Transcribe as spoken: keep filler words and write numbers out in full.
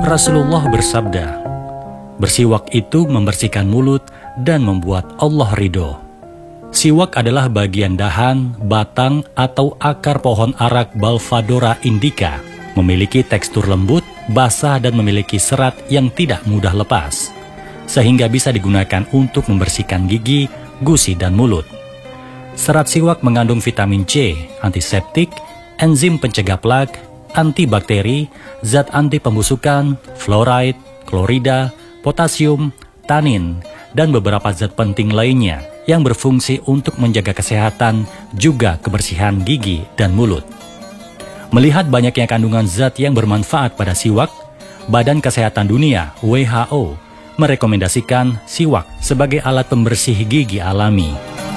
Rasulullah bersabda, bersiwak itu membersihkan mulut dan membuat Allah ridho. Siwak adalah bagian dahan, batang, atau akar pohon arak Balvadora indica. Memiliki tekstur lembut, basah, dan memiliki serat yang tidak mudah lepas, sehingga bisa digunakan untuk membersihkan gigi, gusi, dan mulut. Serat siwak mengandung vitamin C, antiseptik, enzim pencegah plak, antibakteri, zat anti pembusukan, fluoride, klorida, potasium, tanin, dan beberapa zat penting lainnya yang berfungsi untuk menjaga kesehatan juga kebersihan gigi dan mulut. Melihat banyaknya kandungan zat yang bermanfaat pada siwak, Badan Kesehatan Dunia W H O merekomendasikan siwak sebagai alat pembersih gigi alami.